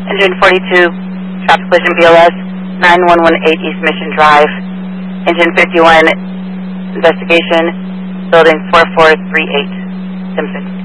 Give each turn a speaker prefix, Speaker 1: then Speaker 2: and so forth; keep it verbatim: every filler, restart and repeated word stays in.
Speaker 1: Engine forty-two, traffic collision B L S, nine one one eight East Mission Drive. Engine fifty-one, investigation, building four four three eight, Simpson.